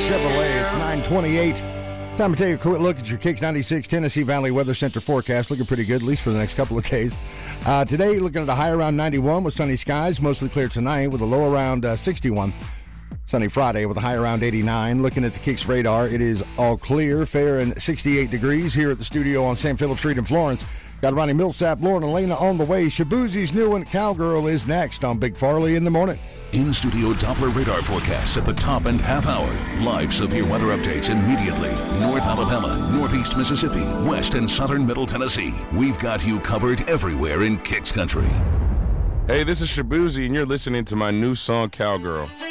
Chevrolet. It's 9:28. Time to take a quick look at your Kicks 96 Tennessee Valley Weather Center forecast. Looking pretty good, at least for the next couple of days. Today, looking at a high around 91 with sunny skies, mostly clear tonight with a low around 61. Sunny Friday with a high around 89. Looking at the Kicks radar, it is all clear, fair, and 68 degrees here at the studio on St. Philip Street in Florence. Got Ronnie Millsap, Lauren Elena on the way. Shabuzi's new one, Cowgirl, is next on Big Farley in the Morning. In-studio Doppler radar forecasts at the top and half hour. Live severe weather updates immediately. North Alabama, Northeast Mississippi, West and Southern Middle Tennessee. We've got you covered everywhere in Kicks Country. Hey, this is Shabuzi, and you're listening to my new song, Cowgirl.